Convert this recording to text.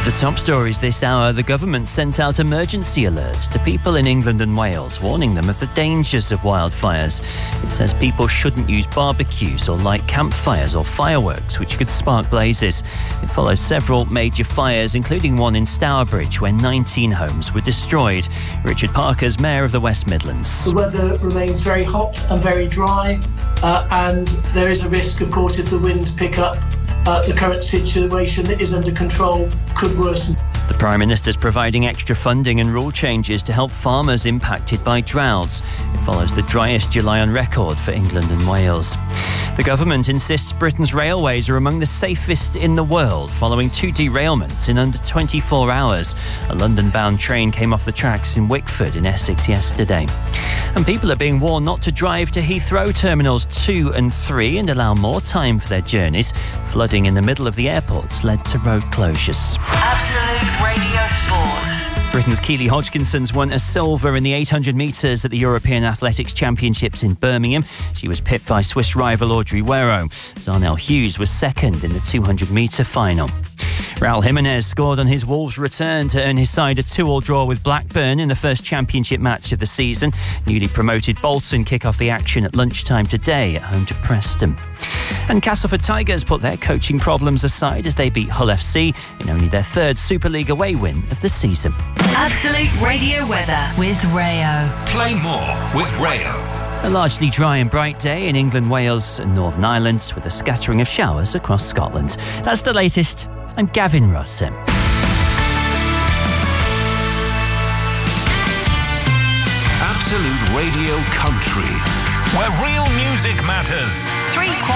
The top stories this hour: the government sent out emergency alerts to people in England and Wales, warning them of the dangers of wildfires. It says people shouldn't use barbecues or light campfires or fireworks, which could spark blazes. It follows several major fires, including one in Stourbridge, where 19 homes were destroyed. Richard Parker's Mayor of the West Midlands. The weather remains very hot and very dry, and there is a risk, of course, if the winds pick up, the current situation that is under control could worsen. The Prime Minister's providing extra funding and rule changes to help farmers impacted by droughts. It follows the driest July on record for England and Wales. The government insists Britain's railways are among the safest in the world, following 2 derailments in under 24 hours. A London-bound train came off the tracks in Wickford in Essex yesterday. And people are being warned not to drive to Heathrow Terminals 2 and 3 and allow more time for their journeys. Flooding in the middle of the airports led to road closures. Absolute Radio Sport. Britain's Keely Hodgkinson's won a silver in the 800 metres at the European Athletics Championships in Birmingham. She was pipped by Swiss rival Audrey Wero. Zarnell Hughes was second in the 200-metre final. Raul Jimenez scored on his Wolves' return to earn his side a 2-2 draw with Blackburn in the first championship match of the season. Newly promoted Bolton kick off the action at lunchtime today at home to Preston. And Castleford Tigers put their coaching problems aside as they beat Hull FC in only their 3rd Super League away win of the season. Absolute Radio weather with Rayo. Play more with Rayo. A largely dry and bright day in England, Wales and Northern Ireland, with a scattering of showers across Scotland. That's the latest. I'm Gavin Rossem. Absolute Radio Country, where real music matters. 3